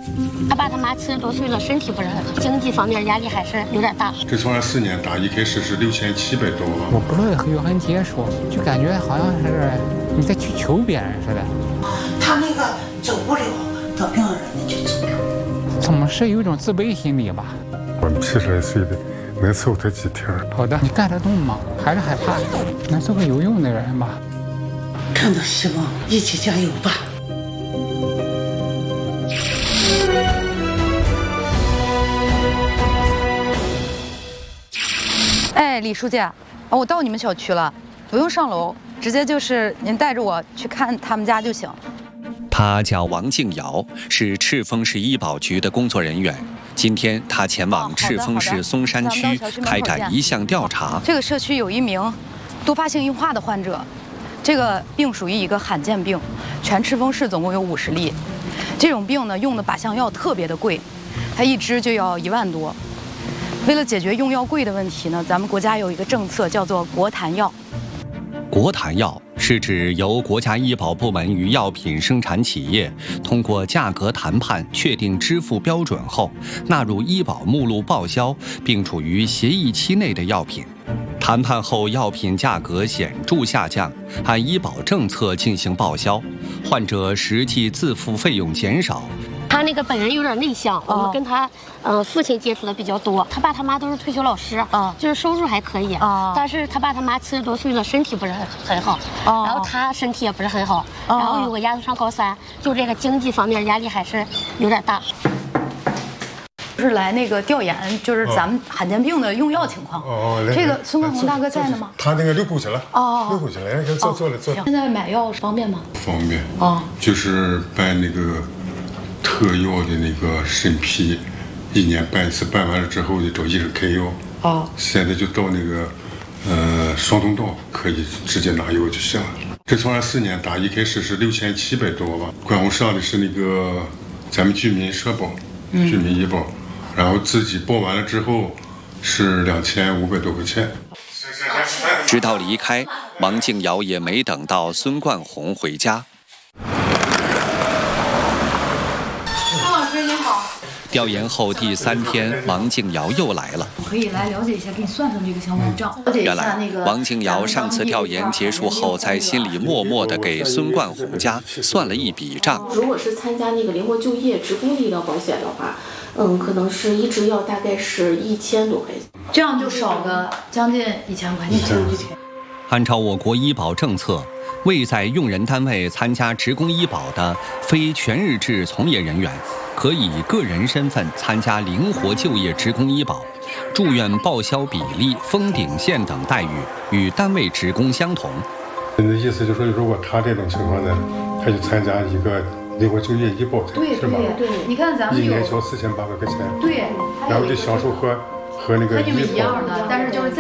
他爸他妈70多岁了，身体不是很好，经济方面压力还是有点大。 这从4年打，一开始是6700多万。 我不是有很接受，就感觉好像是你在去求别人似的。 他那个走不了，得病人家就走了。 怎么是有一种自卑心理吧？ 我们70来岁的，能凑合几天。 好的，你干得动吗？还是害怕？能做个有用的人吧。 看到希望，一起加油吧。 哎，李书记，我到你们小区了，不用上楼，直接就是您带着我去看他们家就行。 他叫王静瑶，是赤峰市医保局的工作人员。今天他前往赤峰市松山区开展一项调查。 这个社区有一名多发性硬化的患者，这个病属于一个罕见病，全赤峰市总共有50例。这种病呢，用的靶向药特别的贵，它一支就要1万多。为了解决用药贵的问题呢，咱们国家有一个政策叫做国谈药。 国谈药是指由国家医保部门与药品生产企业通过价格谈判确定支付标准后，纳入医保目录报销，并处于协议期内的药品。谈判后药品价格显著下降，按医保政策进行报销，患者实际自付费用减少。 他那个本人有点内向，我们跟他父亲接触的比较多。他爸他妈都是退休老师，就是收入还可以，但是他爸他妈70多岁了，身体不是很好，然后他身体也不是很好，然后有个丫头上高3，就这个经济方面压力还是有点大。 是来那个调研，就是咱们罕见病的用药情况。这个孙冠宏大哥在呢吗？ 他那个溜过去了。溜过去了，坐了。 现在买药方便吗？ 方便。就是办那个特药的那个审批，1年办一次，办完了之后就找医生开药。现在就到那个双通道可以直接拿药就行了。这从4年打，一开始是6700多万，冠宏上的是那个咱们居民社保、居民医保。然后自己报完了之后是2500多块钱。 直到离开，王静瑶也没等到孙冠宏回家。 孙老师您好。 调研后第3天，王静瑶又来了。 可以来了解一下，给你算算这个项目账。 原来，王静瑶上次调研结束后，在心里默默地给孙冠宏家算了一笔账。 如果是参加那个灵活就业职工医疗保险的话，可能是一支药大概是1000多块钱， 这样就少个将近1000块钱。 按照我国医保政策，未在用人单位参加职工医保的非全日制从业人员，可以个人身份参加灵活就业职工医保，住院报销比例、封顶线等待遇与单位职工相同。 你的意思就是说，如果他这种情况呢，他就参加一个灵活就业医保，是吧？ 对，你看咱们 1年交4800块钱， 对， 然后就享受和那个和你们一样的，但是就是在